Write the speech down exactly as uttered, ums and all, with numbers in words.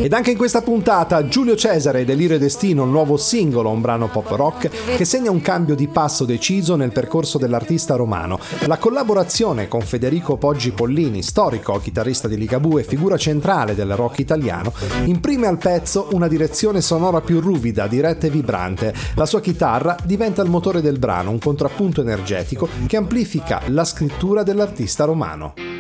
Ed anche in questa puntata Giulio Cesare e Delirio e Destino, il nuovo singolo, un brano pop rock che segna un cambio di passo deciso nel percorso dell'artista romano. La collaborazione con Federico Poggi Pollini, storico chitarrista di Ligabue e figura centrale del rock italiano, imprime al pezzo una direzione sonora più ruvida, diretta e vibrante. La sua chitarra diventa il motore del brano, un contrappunto energetico che amplifica la scrittura dell'artista romano.